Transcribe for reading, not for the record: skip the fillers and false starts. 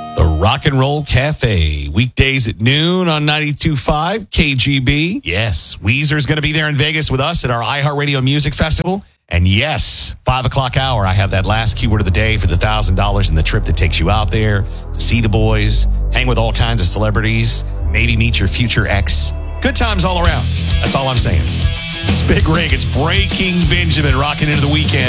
The Rock and Roll Cafe, weekdays at noon on 92.5 KGB. Yes, Weezer's going to be there in Vegas with us at our iHeartRadio Music Festival. And yes, 5 o'clock hour, I have that last keyword of the day for the $1,000 and the trip that takes you out there to see the boys, hang with all kinds of celebrities, maybe meet your future ex. Good times all around. That's all I'm saying. It's Big Rig. It's Breaking Benjamin rocking into the weekend.